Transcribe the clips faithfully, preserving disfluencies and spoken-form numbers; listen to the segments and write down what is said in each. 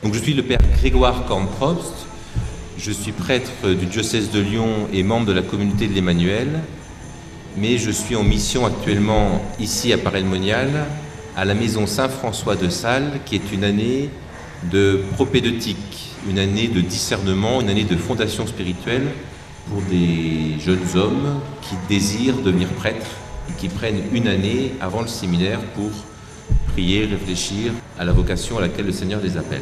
Donc je suis le père Grégoire Kornprobst, je suis prêtre du diocèse de Lyon et membre de la communauté de l'Emmanuel, mais je suis en mission actuellement ici à Paray-le-Monial, à la maison Saint-François de Sales, qui est une année de propédeutique, une année de discernement, une année de fondation spirituelle pour des jeunes hommes qui désirent devenir prêtres et qui prennent une année avant le séminaire pour prier, réfléchir à la vocation à laquelle le Seigneur les appelle.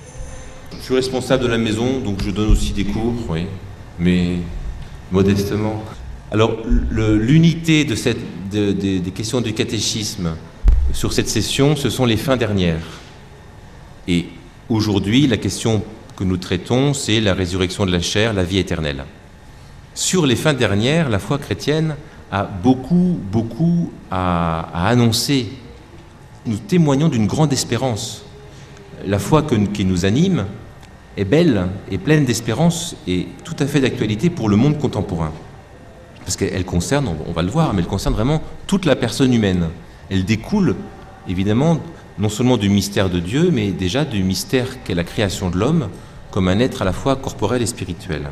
Je suis responsable de la maison, donc je donne aussi des cours, oui, mais modestement. Alors, le, l'unité de cette, de, de, des questions du catéchisme sur cette session, ce sont les fins dernières. Et aujourd'hui, la question que nous traitons, c'est la résurrection de la chair, la vie éternelle. Sur les fins dernières, la foi chrétienne a beaucoup, beaucoup à, à annoncer. Nous témoignons d'une grande espérance. La foi que, qui nous anime est belle et pleine d'espérance et tout à fait d'actualité pour le monde contemporain. Parce qu'elle concerne, on va le voir, mais elle concerne vraiment toute la personne humaine. Elle découle, évidemment, non seulement du mystère de Dieu, mais déjà du mystère qu'est la création de l'homme comme un être à la fois corporel et spirituel.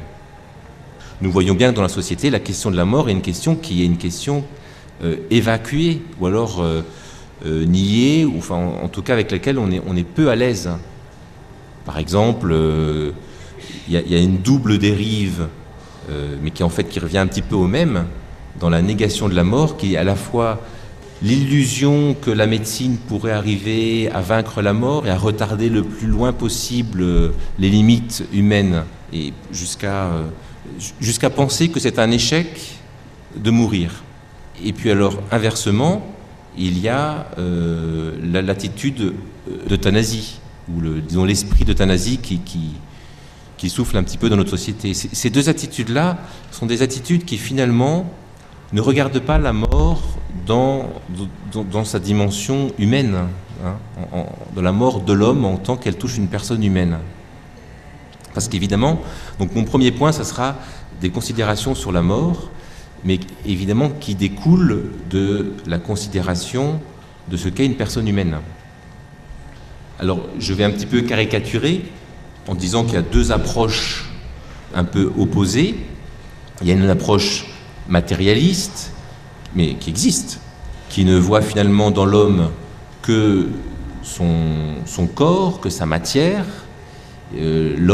Nous voyons bien que dans la société, la question de la mort est une question qui est une question euh, évacuée, ou alors euh, euh, niée, ou enfin, en, en tout cas avec laquelle on est, on est peu à l'aise. Par exemple, il euh, y, y a une double dérive, euh, mais qui en fait qui revient un petit peu au même, dans la négation de la mort, qui est à la fois l'illusion que la médecine pourrait arriver à vaincre la mort et à retarder le plus loin possible les limites humaines, et jusqu'à euh, jusqu'à penser que c'est un échec de mourir. Et puis alors, inversement, il y a euh, la, l'attitude d'euthanasie, ou le, disons l'esprit d'euthanasie qui, qui, qui souffle un petit peu dans notre société. C- ces deux attitudes-là sont des attitudes qui finalement ne regardent pas la mort dans, dans, dans sa dimension humaine, hein, en, en, de la mort de l'homme en tant qu'elle touche une personne humaine. Parce qu'évidemment, donc mon premier point, ça sera des considérations sur la mort, mais évidemment qui découlent de la considération de ce qu'est une personne humaine. Alors, je vais un petit peu caricaturer en disant qu'il y a deux approches un peu opposées. Il y a une approche matérialiste, mais qui existe, qui ne voit finalement dans l'homme que son, son corps, que sa matière. Euh, l'homme